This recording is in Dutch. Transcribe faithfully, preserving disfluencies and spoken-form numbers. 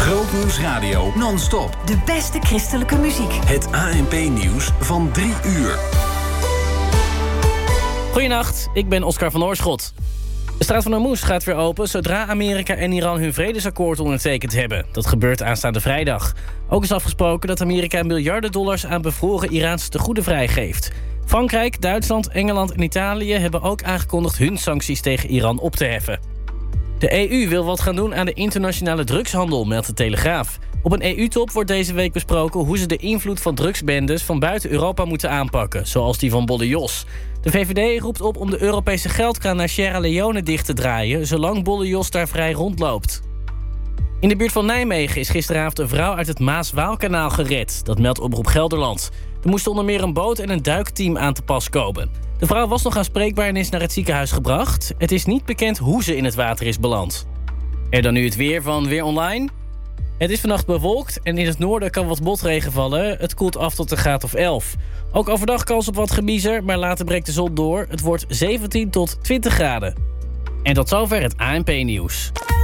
Grootnieuws Radio non-stop. De beste christelijke muziek. Het A N P-nieuws van drie uur. Goedenacht, ik ben Oscar van Oorschot. De straat van Hormuz gaat weer open zodra Amerika en Iran hun vredesakkoord ondertekend hebben. Dat gebeurt aanstaande vrijdag. Ook is afgesproken dat Amerika miljarden dollars aan bevroren Iraanse tegoeden vrijgeeft. Frankrijk, Duitsland, Engeland en Italië hebben ook aangekondigd hun sancties tegen Iran op te heffen. De E U wil wat gaan doen aan de internationale drugshandel, meldt de Telegraaf. Op een E U-top wordt deze week besproken hoe ze de invloed van drugsbendes van buiten Europa moeten aanpakken, zoals die van Bolle Jos. De V V D roept op om de Europese geldkraan naar Sierra Leone dicht te draaien, zolang Bolle Jos daar vrij rondloopt. In de buurt van Nijmegen is gisteravond een vrouw uit het Maas-Waalkanaal gered. Dat meldt Omroep Gelderland. Er moesten onder meer een boot en een duikteam aan te pas komen. De vrouw was nog aanspreekbaar en is naar het ziekenhuis gebracht. Het is niet bekend hoe ze in het water is beland. En dan nu het weer van Weer Online. Het is vannacht bewolkt en in het noorden kan wat motregen vallen. Het koelt af tot een graad of elf. Ook overdag kans op wat gemiezer, maar later breekt de zon door. Het wordt zeventien tot twintig graden. En tot zover het A N P-nieuws.